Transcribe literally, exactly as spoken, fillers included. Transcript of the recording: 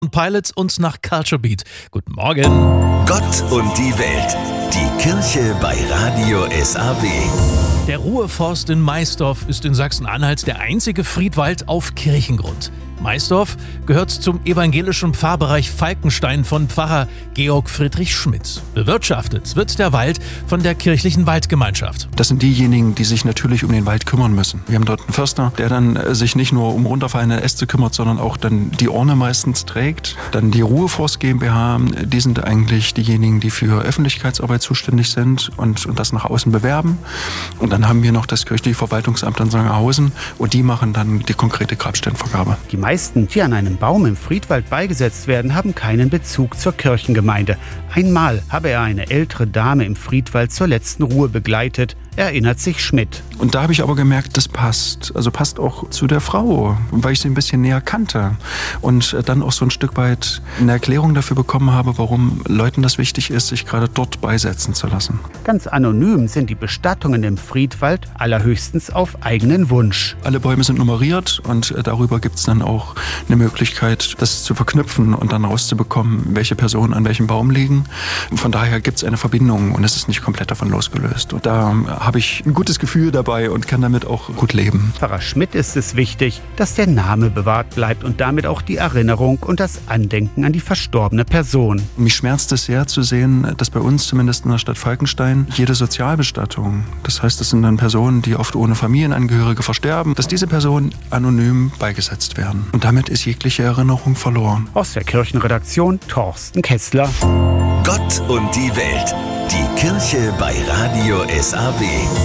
Pilots und nach Culture Beat. Guten Morgen. Gott und die Welt. Die Kirche bei Radio S A W. Der Ruheforst in Maisdorf ist in Sachsen-Anhalt der einzige Friedwald auf Kirchengrund. Maisdorf gehört zum evangelischen Pfarrbereich Falkenstein von Pfarrer Georg Friedrich Schmidt. Bewirtschaftet wird der Wald von der kirchlichen Waldgemeinschaft. Das sind diejenigen, die sich natürlich um den Wald kümmern müssen. Wir haben dort einen Förster, der dann sich nicht nur um runterfallende Äste kümmert, sondern auch dann die Orne meistens trägt. Dann die Ruheforst GmbH, die sind eigentlich diejenigen, die für Öffentlichkeitsarbeit zuständig sind und, und das nach außen bewerben. Und dann haben wir noch das kirchliche Verwaltungsamt in Sangerhausen und die machen dann die konkrete Grabstellenvergabe. Die meisten, die an einem Baum im Friedwald beigesetzt werden, haben keinen Bezug zur Kirchengemeinde. Einmal habe er eine ältere Dame im Friedwald zur letzten Ruhe begleitet, erinnert sich Schmidt. Und da habe ich aber gemerkt, das passt. Also passt auch zu der Frau, weil ich sie ein bisschen näher kannte. Und dann auch so ein Stück weit eine Erklärung dafür bekommen habe, warum Leuten das wichtig ist, sich gerade dort beisetzen zu lassen. Ganz anonym sind die Bestattungen im Friedwald, allerhöchstens auf eigenen Wunsch. Alle Bäume sind nummeriert und darüber gibt es dann auch eine Möglichkeit, das zu verknüpfen und dann rauszubekommen, welche Personen an welchem Baum liegen. Von daher gibt es eine Verbindung und es ist nicht komplett davon losgelöst. Und da habe ich ein gutes Gefühl dabei und kann damit auch gut leben. Pfarrer Schmidt ist es wichtig, dass der Name bewahrt bleibt und damit auch die Erinnerung und das Andenken an die verstorbene Person. Mich schmerzt es sehr zu sehen, dass bei uns zumindest in der Stadt Falkenstein jede Sozialbestattung, das heißt, das sind dann Personen, die oft ohne Familienangehörige versterben, dass diese Personen anonym beigesetzt werden. Und damit ist jegliche Erinnerung verloren. Aus der Kirchenredaktion Thorsten Kessler. Gott und die Welt. Die Kirche bei Radio S A W.